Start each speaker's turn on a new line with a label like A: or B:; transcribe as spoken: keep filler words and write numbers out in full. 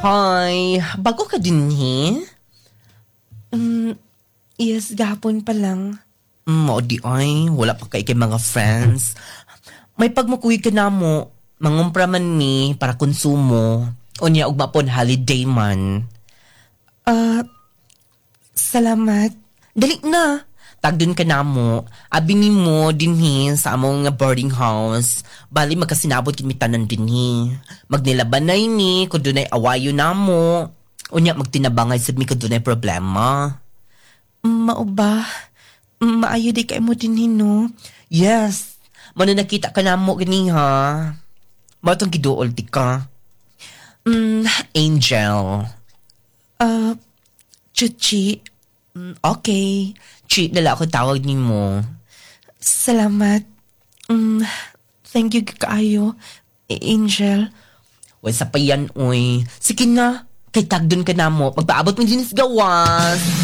A: Hi, bago ka din eh?
B: Um, yes, gahapon pa lang.
A: Mm, o di ay, wala pa kay kay mga friends. May pagmukuy ka na mo, mangumpra man ni para konsumo. O niya ug mapon holiday man.
B: Ah, uh, salamat.
A: Dali na. Tagdun ka na mo. Abi ni mo dinhi sa among boarding house. Bali magkasinabot kami tanan dinhi. Magnilabanay ni kung dunay awayo na mo. Unya magtinabangay sad mi kung dunay problema.
B: Mao ba? Maayo di kay mo din no?
A: Yes. Mano nakita ka na mo gani ha. Matong giduol di ka. Mm, Angel.
B: Ah, uh, Chuchi.
A: Mm, okay. Chi, nala ako tawag ni mo.
B: Salamat. Um, thank you kaayo, Angel.
A: Well, sa payan, uy. Sige na. Kay tagdun ka na mo. Magpaabot mo din sa gawas.